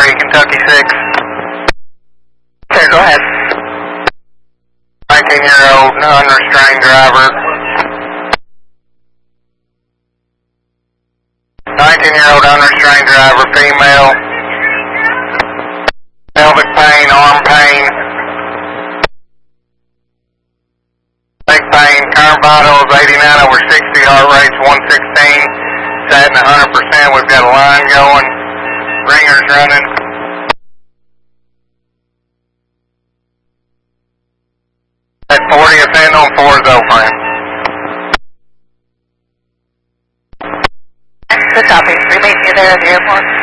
3, Kentucky 6. Sir, go ahead. 19-year-old unrestrained driver. 19-year-old unrestrained driver, female. Pelvic pain, arm pain. Leg pain, current vitals 89/60, heart rate's 116. Setting 100%, we've got a line going. Ringers running. At 40, ascend on 4 is O-frame. Good copy. We meet you there at the airport.